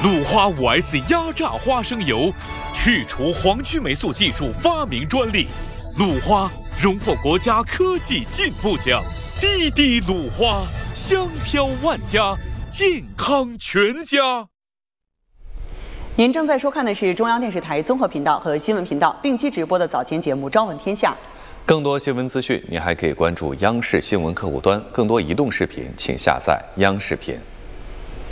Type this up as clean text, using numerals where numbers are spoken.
鲁花5S 压榨花生油，去除黄曲霉素技术发明专利。鲁花荣获国家科技进步奖。滴滴鲁花，香飘万家，健康全家。 您正在收看的是中央电视台综合频道和新闻频道并机直播的早间节目《朝闻天下》。 更多新闻资讯，您还可以关注央视新闻客户端。更多移动视频，请下载央视频。